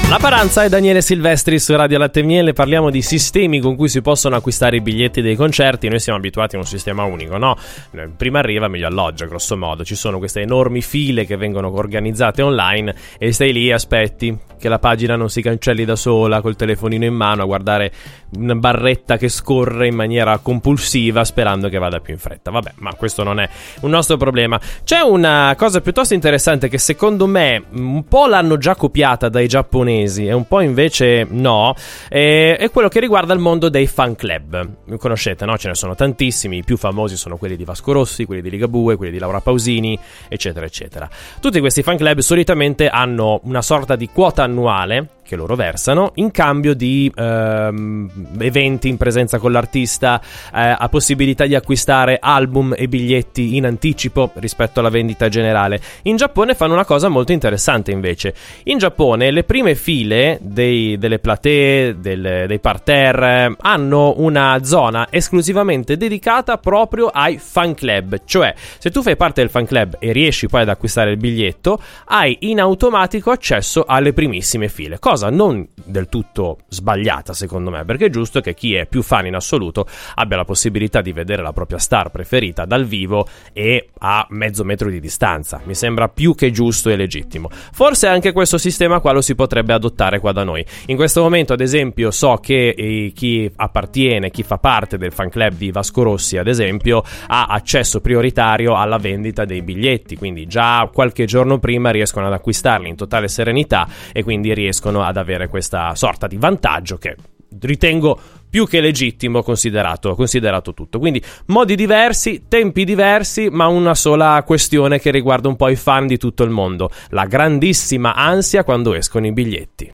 La Paranza e Daniele Silvestri su Radio Latte e Miele. Parliamo di sistemi con cui si possono acquistare i biglietti dei concerti. Noi siamo abituati a un sistema unico, no? Prima arriva, meglio alloggia, grosso modo. Ci sono queste enormi file che vengono organizzate online e stai lì, aspetti che la pagina non si cancelli da sola, col telefonino in mano a guardare una barretta che scorre in maniera compulsiva, sperando che vada più in fretta. Vabbè, ma questo non è un nostro problema. C'è una cosa piuttosto interessante che secondo me un po' l'hanno già copiata dai giapponesi e un po' invece no, è quello che riguarda il mondo dei fan club. Conoscete, no? Ce ne sono tantissimi. I più famosi sono quelli di Vasco Rossi, quelli di Ligabue, quelli di Laura Pausini, eccetera eccetera. Tutti questi fan club solitamente hanno una sorta di quota annuale che loro versano in cambio di eventi in presenza con l'artista, a possibilità di acquistare album e biglietti in anticipo rispetto alla vendita generale. In Giappone fanno una cosa molto interessante invece. In Giappone le prime file delle platee, dei parterre hanno una zona esclusivamente dedicata proprio ai fan club. Cioè, se tu fai parte del fan club e riesci poi ad acquistare il biglietto, hai in automatico accesso alle primissime file, cosa non del tutto sbagliata secondo me, perché è giusto che chi è più fan in assoluto abbia la possibilità di vedere la propria star preferita dal vivo e a mezzo metro di distanza. Mi sembra più che giusto e legittimo. Forse anche questo sistema qua lo si potrebbe adottare qua da noi. In questo momento, ad esempio, so che chi fa parte del fan club di Vasco Rossi, ad esempio, ha accesso prioritario alla vendita dei biglietti, quindi già qualche giorno prima riescono ad acquistarli in totale serenità e quindi riescono ad avere questa sorta di vantaggio che ritengo più che legittimo considerato tutto. Quindi modi diversi, tempi diversi, ma una sola questione che riguarda un po' i fan di tutto il mondo: la grandissima ansia quando escono i biglietti.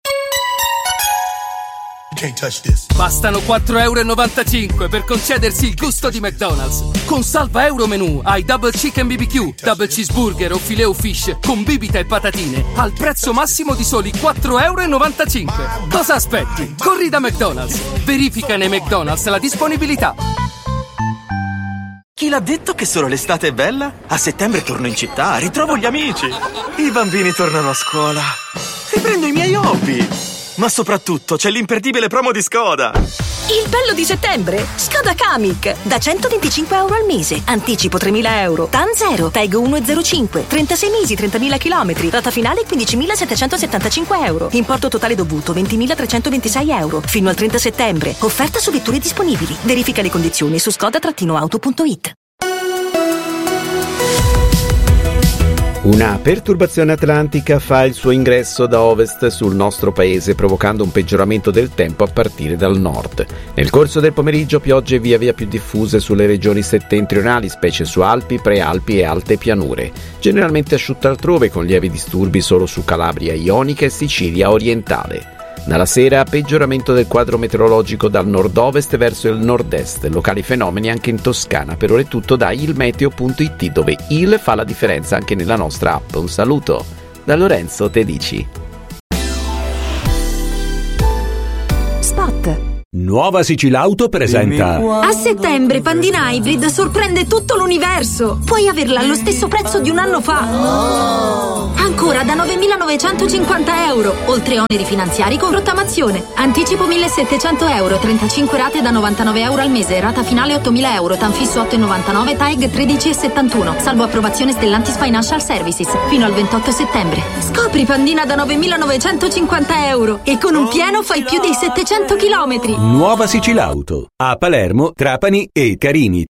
Bastano 4,95€ per concedersi il gusto di McDonald's. Con Salva Euro Menù hai Double Chicken BBQ, Double Cheeseburger o Filet o Fish con bibita e patatine al prezzo massimo di soli 4,95€. Cosa aspetti? Corri da McDonald's. Verifica nei McDonald's la disponibilità. Chi l'ha detto che solo l'estate è bella? A settembre torno in città, ritrovo gli amici. I bambini tornano a scuola. Riprendo i miei hobby. Ma soprattutto c'è l'imperdibile promo di Skoda. Il bello di settembre? Skoda Kamiq. Da 125€ al mese. Anticipo 3.000€. TAN 0. TEG 1,05. 36 mesi, 30.000 km. Rata finale 15.775€. Importo totale dovuto 20.326€. Fino al 30 settembre. Offerta su vetture disponibili. Verifica le condizioni su skoda-auto.it. Una perturbazione atlantica fa il suo ingresso da ovest sul nostro paese, provocando un peggioramento del tempo a partire dal nord. Nel corso del pomeriggio piogge via via più diffuse sulle regioni settentrionali, specie su Alpi, Prealpi e alte pianure. Generalmente asciutta altrove, con lievi disturbi solo su Calabria Ionica e Sicilia orientale. Dalla sera peggioramento del quadro meteorologico dal nord-ovest verso il nord-est, locali fenomeni anche in Toscana. Per ora è tutto da ilmeteo.it, dove il fa la differenza anche nella nostra app. Un saluto da Lorenzo Tedici. Spot. Nuova Sicilauto presenta. A settembre Pandina Hybrid sorprende tutto l'universo. Puoi averla allo stesso prezzo di un anno fa. Ancora da 9.950€, oltre oneri finanziari con rottamazione. Anticipo 1.700€, 35 rate da 99€ al mese, rata finale 8.000€, TAN fisso 8,99, TAEG 13,71, salvo approvazione Stellantis Financial Services, fino al 28 settembre. Scopri Pandina da 9.950€ e con un pieno fai più dei 700 km. Nuova Sicilauto a Palermo, Trapani e Carini.